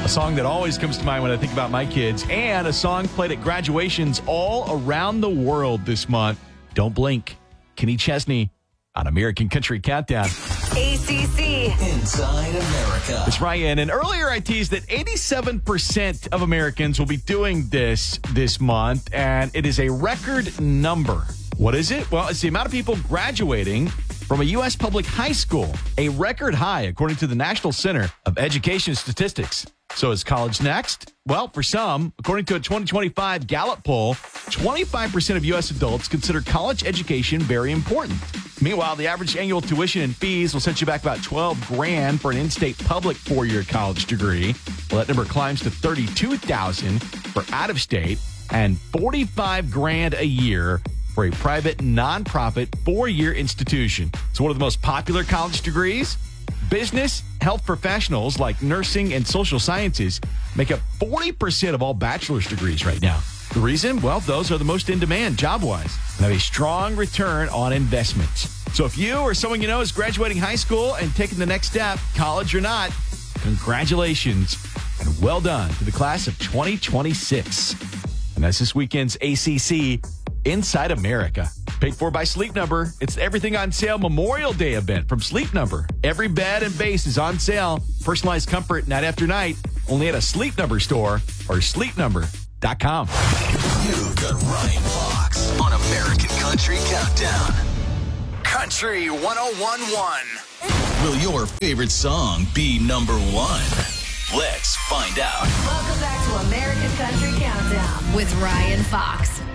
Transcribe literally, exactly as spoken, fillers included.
A song that always comes to mind when I think about my kids, and a song played at graduations all around the world this month. Don't blink. Kenny Chesney on American Country Countdown. A C C. Inside America. It's Ryan. And earlier I teased that eighty-seven percent of Americans will be doing this this month, and it is a record number. What is it? Well, it's the amount of people graduating from a U S public high school, a record high, according to the National Center of Education Statistics. So is college next? Well, for some, according to a twenty twenty-five Gallup poll, twenty-five percent of U S adults consider college education very important. Meanwhile, the average annual tuition and fees will set you back about twelve grand for an in-state public four-year college degree. Well, that number climbs to thirty-two thousand for out-of-state and forty-five grand a year for a private nonprofit four-year institution. So one of the most popular college degrees? Business, health professionals like nursing and social sciences make up forty percent of all bachelor's degrees right now. The reason? Well, those are the most in demand job-wise and have a strong return on investments. So if you or someone you know is graduating high school and taking the next step, college or not, congratulations and well done to the class of twenty twenty-six. And that's this weekend's A C C Inside America. Paid for by Sleep Number. It's the Everything on Sale Memorial Day event from Sleep Number. Every bed and base is on sale. Personalized comfort night after night. Only at a Sleep Number store or sleep number dot com. You've got Ryan Fox on American Country Countdown. Country one oh one point one. Will your favorite song be number one? Let's find out. Welcome back to American Country Countdown with Ryan Fox.